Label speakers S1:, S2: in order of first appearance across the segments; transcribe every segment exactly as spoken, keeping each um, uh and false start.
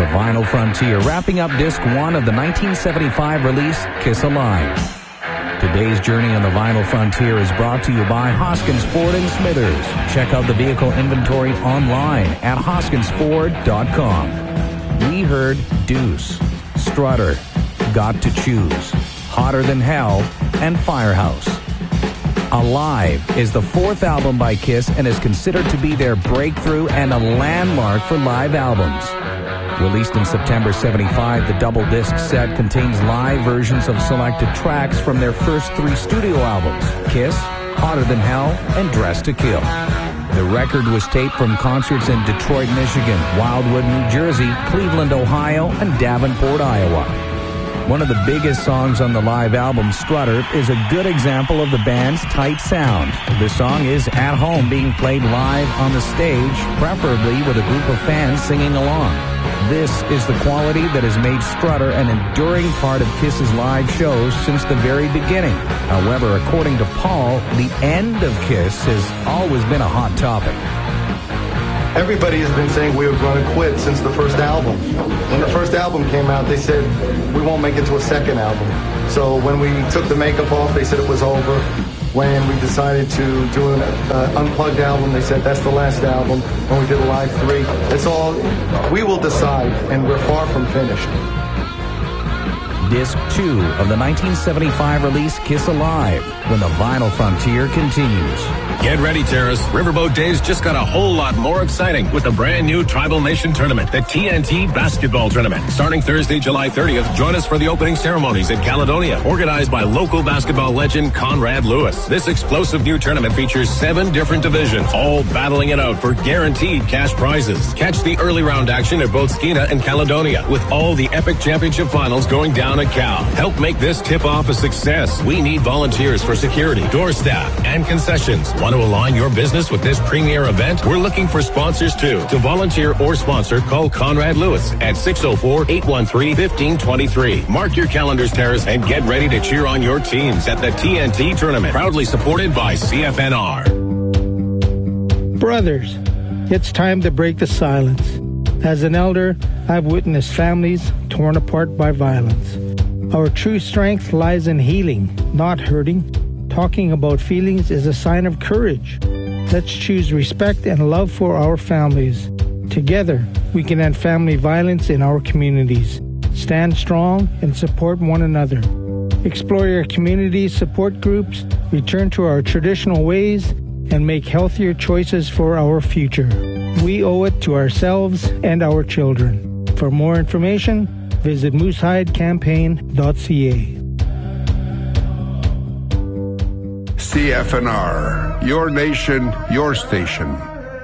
S1: the Vinyl Frontier, wrapping up disc one of the nineteen seventy-five release, Kiss Alive. Today's journey on the Vinyl Frontier is brought to you by Hoskins Ford and Smithers. Check out the vehicle inventory online at hoskins ford dot com. We heard Deuce, Strutter, Got to Choose, Hotter Than Hell, and Firehouse. Alive is the fourth album by Kiss and is considered to be their breakthrough and a landmark for live albums. Released in September seventy-five, the double disc set contains live versions of selected tracks from their first three studio albums, Kiss, Hotter Than Hell, and Dressed to Kill. The record was taped from concerts in Detroit, Michigan, Wildwood, New Jersey, Cleveland, Ohio, and Davenport, Iowa. One of the biggest songs on the live album, Strutter, is a good example of the band's tight sound. The song is at home, being played live on the stage, preferably with a group of fans singing along. This is the quality that has made Strutter an enduring part of Kiss's live shows since the very beginning. However, according to Paul, the end of Kiss has always been a hot topic.
S2: Everybody has been saying we were going to quit since the first album. When the first album came out, they said we won't make it to a second album. So when we took the makeup off, they said it was over. When we decided to do an uh, unplugged album, they said that's the last album. When we did a live three, it's all, we will decide, and we're far from finished.
S1: Disc two of the nineteen seventy-five release, Kiss Alive, when the Vinyl Frontier continues.
S3: Get ready, terrorists. Riverboat Days just got a whole lot more exciting with the brand new Tribal Nation Tournament, the T N T Basketball Tournament. Starting Thursday, July thirtieth, join us for the opening ceremonies in Caledonia, organized by local basketball legend Conrad Lewis. This explosive new tournament features seven different divisions, all battling it out for guaranteed cash prizes. Catch the early round action at both Skeena and Caledonia, with all the epic championship finals going down at Cal. Help make this tip-off a success. We need volunteers for security, door staff, and concessions. Want to align your business with this premier event? We're looking for sponsors too. To volunteer or sponsor, call Conrad Lewis at six oh four, eight one three, one five two three. Mark your calendars, terrorists, and get ready to cheer on your teams at the T N T Tournament. Proudly supported by C F N R.
S4: Brothers, it's time to break the silence. As an elder, I've witnessed families torn apart by violence. Our true strength lies in healing, not hurting. Talking about feelings is a sign of courage. Let's choose respect and love for our families. Together, we can end family violence in our communities. Stand strong and support one another. Explore your community support groups, return to our traditional ways, and make healthier choices for our future. We owe it to ourselves and our children. For more information, visit moose hide campaign dot c a.
S5: C F N R, your nation, your station.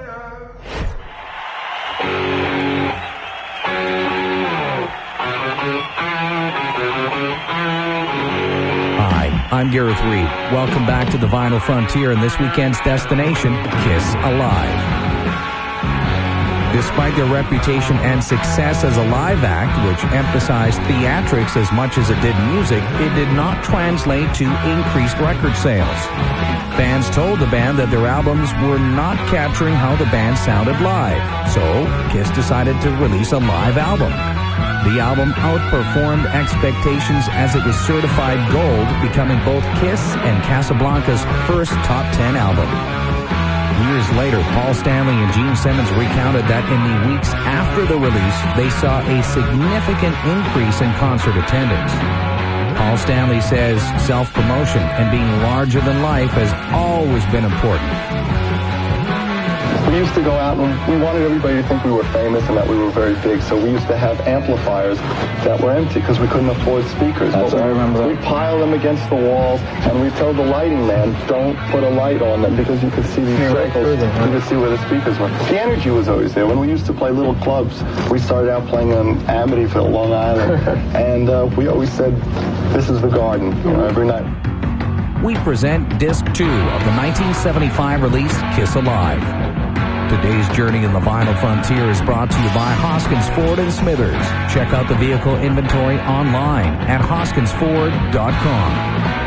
S1: Hi, I'm Gareth Reed. Welcome back to the Vinyl Frontier and this weekend's destination, Kiss Alive. Despite their reputation and success as a live act, which emphasized theatrics as much as it did music, it did not translate to increased record sales. Fans told the band that their albums were not capturing how the band sounded live, so Kiss decided to release a live album. The album outperformed expectations as it was certified gold, becoming both Kiss and Casablanca's first top ten album. Years later, Paul Stanley and Gene Simmons recounted that in the weeks after the release, they saw a significant increase in concert attendance. Paul Stanley says self-promotion and being larger than life has always been important.
S6: We used to go out and we wanted everybody to think we were famous and that we were very big, so we used to have amplifiers that were empty because we couldn't afford speakers.
S7: That's what I remember.
S6: We'd pile them against the walls and we'd tell the lighting man, don't put a light on them because you could see these circles, you could see where the speakers were. The energy was always there. When we used to play little clubs, we started out playing in Amityville, Long Island, and uh, we always said, this is the Garden, you know, every night.
S1: We present Disc two of the nineteen seventy-five release, Kiss Alive. Today's journey in the Vinyl Frontier is brought to you by Hoskins Ford and Smithers. Check out the vehicle inventory online at hoskins ford dot com.